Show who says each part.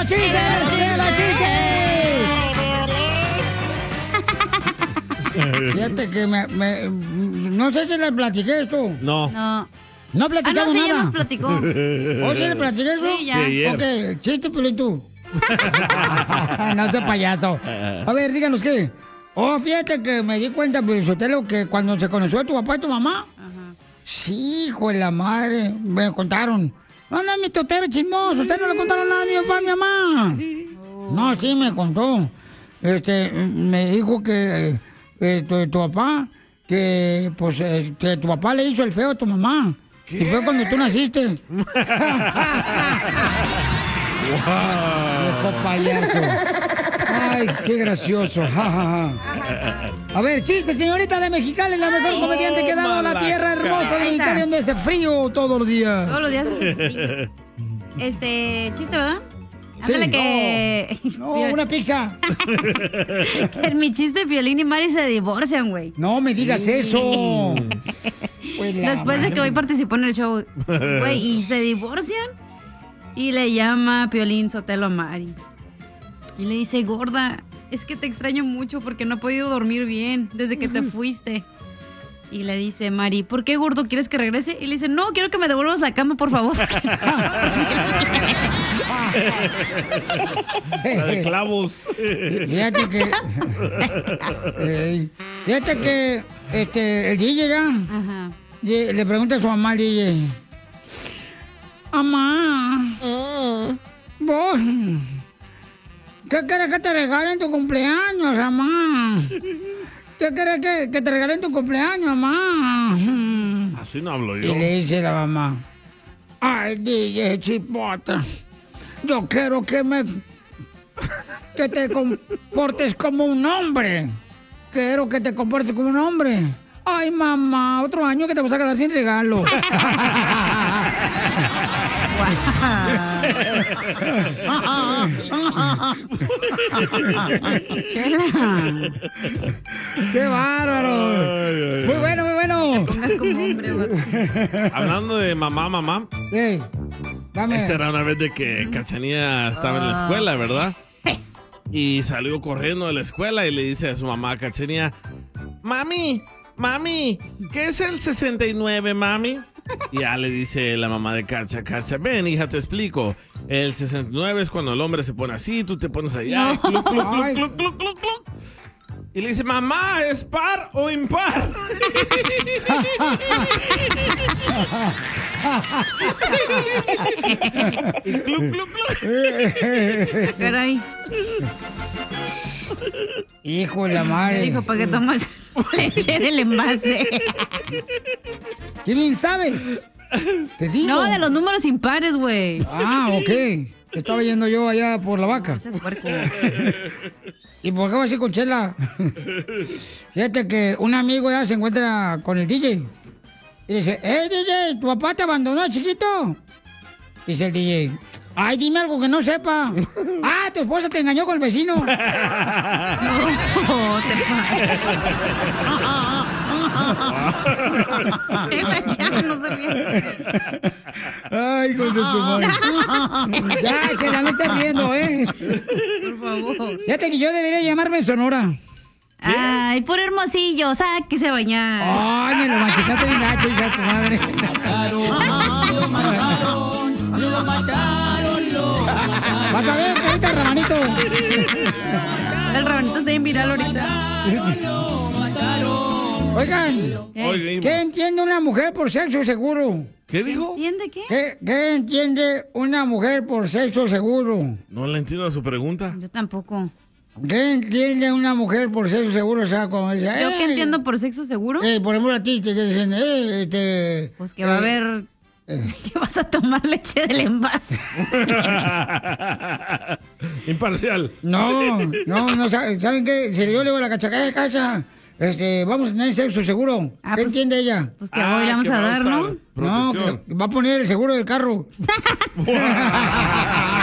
Speaker 1: los chistes! ¡De los chistes! Fíjate que no sé si les platiqué esto.
Speaker 2: No.
Speaker 1: No platicamos
Speaker 3: sí,
Speaker 1: nada.
Speaker 3: ya nos platicó.
Speaker 1: ¿O sí le platiqué eso?
Speaker 3: Sí, ya.
Speaker 2: Sí,
Speaker 1: Ok, chiste, Piolín, tú. No sé, payaso. A ver, díganos qué. Oh, fíjate que me di cuenta, Piolín, que cuando se conoció a tu papá y tu mamá.
Speaker 3: Ajá.
Speaker 1: Sí, hijo de la madre. Me contaron. Anda, mi totero chismoso. Usted no le contaron nada a mi papá, a mi mamá. No, sí, me contó. Me dijo que tu papá, que pues que tu papá le hizo el feo a tu mamá. ¿Qué? Y fue cuando tú naciste. ¡Viejo payaso! ¡Ay, qué gracioso! A ver, chiste, señorita de Mexicali, la mejor comediante que ha dado la tierra hermosa de Mexicali, donde hace frío todos los días.
Speaker 3: Todos los días. Chiste, ¿verdad?
Speaker 1: Sí,
Speaker 3: Ándale que...
Speaker 1: No, una pizza.
Speaker 3: En mi chiste, Piolín y Mari se divorcian, güey.
Speaker 1: No me digas eso.
Speaker 3: Después de que hoy participó en el show, güey, y se divorcian. Y le llama Piolín Sotelo a Mari. Y le dice, gorda, es que te extraño mucho porque no he podido dormir bien desde que te fuiste. Y le dice, Mari, ¿por qué, gordo, quieres que regrese? Y le dice, no, quiero que me devuelvas la cama, por favor.
Speaker 2: De clavos.
Speaker 1: Fíjate que el DJ ya le pregunta a su mamá al DJ, mamá, vos, ¿qué quieres que te regalen tu cumpleaños, mamá? ¿Qué quieres que te regalen tu cumpleaños, mamá?
Speaker 2: Así no hablo
Speaker 1: Y
Speaker 2: yo.
Speaker 1: le dice la mamá, ay, DJ Chipota, yo quiero que te comportes como un hombre. Quiero que te comportes como un hombre. Ay, mamá, otro año que te vas a quedar sin regalo. ¡Qué bárbaro! Muy bueno, muy bueno.
Speaker 3: Pongas como hombre, vato.
Speaker 2: Hablando de mamá.
Speaker 1: Hey, dame.
Speaker 2: Esta era una vez de que Cachanilla estaba en la escuela, ¿verdad? Y salió corriendo de la escuela y le dice a su mamá, Cachanilla, Mami, ¿qué es el 69, mami? Y ya le dice la mamá de Cacha, ven, hija, te explico. El 69 es cuando el hombre se pone así, tú te pones allá, y cluc, cluc, cluc, cluc, cluc, cluc, cluc. Y le dice, mamá, ¿es par o impar? Y cluc, cluc, cluc.
Speaker 3: Caray.
Speaker 1: Hijo de la madre.
Speaker 3: Dijo, ¿para qué tomas leche del envase?
Speaker 1: ¿Qué bien sabes? Te digo.
Speaker 3: No, de los números impares, güey.
Speaker 1: Ah, ok. Estaba yendo yo allá por la vaca.
Speaker 3: Ese es puerco.
Speaker 1: ¿Y por qué vas así con Chela? Fíjate que un amigo ya se encuentra con el DJ. Y dice, DJ, ¿tu papá te abandonó, chiquito? Dice el DJ, ay, dime algo que no sepa. Ah, tu esposa te engañó con el vecino.
Speaker 3: No, te pasa. Ya, no se ríe.
Speaker 1: Ay, con su madre. Ya, Chela, no estás riendo,
Speaker 3: Por favor.
Speaker 1: Fíjate que yo debería llamarme Sonora.
Speaker 3: Ay, por Hermosillo, sáquese a bañar.
Speaker 1: Ay, me lo machucaste bien gacho, hija de tu madre. Lo mataron. Vas a ver, carita, Rabanito.
Speaker 3: El Rabanito está bien viral ahorita.
Speaker 1: Oigan, ¿qué entiende una mujer por sexo seguro?
Speaker 2: ¿Qué dijo?
Speaker 3: ¿Entiende qué?
Speaker 1: ¿Qué entiende una mujer por sexo seguro?
Speaker 2: No le entiendo su pregunta.
Speaker 3: Yo tampoco.
Speaker 1: ¿Qué entiende una mujer por sexo seguro? O sea, como dice,
Speaker 3: ¿Yo qué entiendo por sexo seguro?
Speaker 1: Por ejemplo, a ti te dicen,
Speaker 3: Pues que va a haber... que vas a tomar leche del envase.
Speaker 2: Imparcial.
Speaker 1: No, ¿saben qué? Si yo le digo a la cachacaya de casa, vamos a tener sexo seguro. ¿Qué entiende ella?
Speaker 3: Pues que hoy le vamos a dar, ¿no?
Speaker 1: No, que va a poner el seguro del carro.